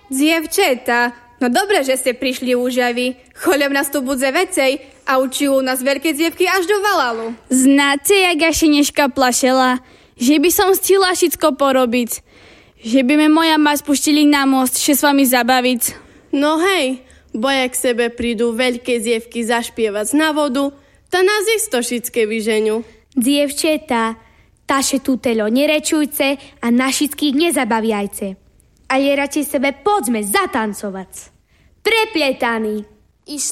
Dzievčeta, no dobre, že ste prišli úžaví. Choľom nás tu budze vecej a učujú nás veľké dzievky až do Valalu. Znáte, jak Jašineška plašela, že by som stihla všetko porobiť. Že by me moja ma spustili na most, že s vami zabaviť. No hej, boja k sebe prídu veľké dzievky zašpievať na vodu, ta nás isto všetké vyženú. Dzievčetá, taše tutelo nerečujce a na všetkých nezabaviajce. Ale radšej sebe poďme zatancovať. Prepletaný.